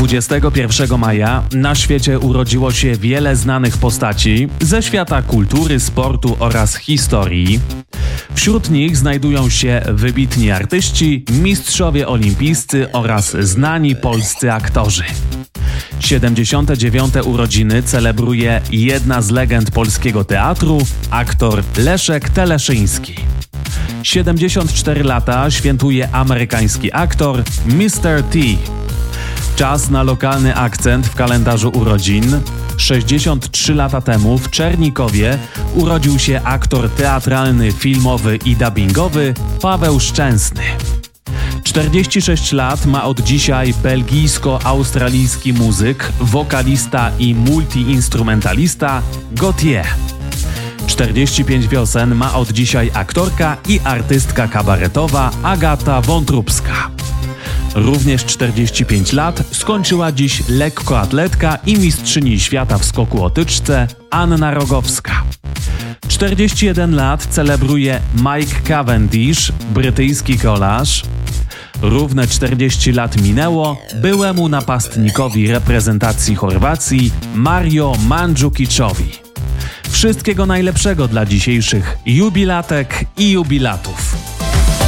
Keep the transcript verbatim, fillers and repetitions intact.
dwudziestego pierwszego maja na świecie urodziło się wiele znanych postaci ze świata kultury, sportu oraz historii. Wśród nich znajdują się wybitni artyści, mistrzowie olimpijscy oraz znani polscy aktorzy. siedemdziesiąte dziewiąte urodziny celebruje jedna z legend polskiego teatru, aktor Leszek Teleszyński. siedemdziesiąt cztery lata świętuje amerykański aktor mister T. Czas na lokalny akcent w kalendarzu urodzin. sześćdziesiąt trzy lata temu w Czernikowie urodził się aktor teatralny, filmowy i dubbingowy Paweł Szczęsny. czterdzieści sześć lat ma od dzisiaj belgijsko-australijski muzyk, wokalista i multiinstrumentalista Gautier. czterdzieści pięć wiosen ma od dzisiaj aktorka i artystka kabaretowa Agata Wątróbska. Również czterdzieści pięć lat skończyła dziś lekkoatletka i mistrzyni świata w skoku o tyczce Anna Rogowska. czterdzieści jeden lat celebruje Mike Cavendish, brytyjski kolarz. Równe czterdzieści lat minęło byłemu napastnikowi reprezentacji Chorwacji Mario Mandžukićowi. Wszystkiego najlepszego dla dzisiejszych jubilatek i jubilatów.